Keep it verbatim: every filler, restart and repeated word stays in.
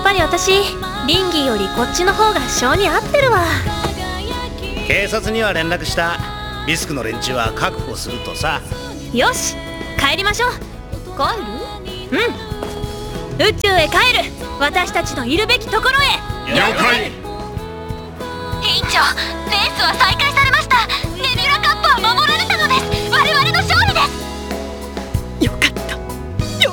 ぱり私リンギーよりこっちの方が性に合ってるわ。 警察には連絡した。リスクの連中は確保するとさ。 よし帰りましょう。 帰る？ うん、宇宙へ帰る。私たちのいるべきところへ。 了解。 委員長、例